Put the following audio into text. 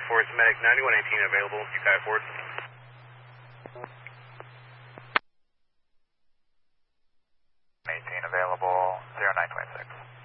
Force Medic 9118 available. Ukiah Ford. Available 0926.